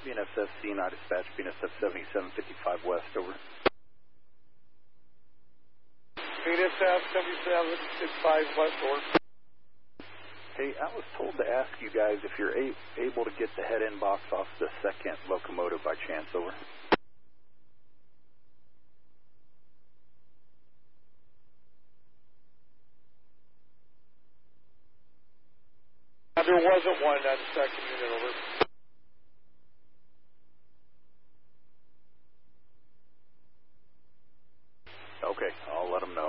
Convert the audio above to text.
BNSF CNI dispatch, BNSF 7755 West, over. BNSF 7755 West, over. Hey, I was told to ask you guys if you're able to get the head-end box off the second locomotive by chance, over. There wasn't one on the second unit, over. Okay, I'll let them know.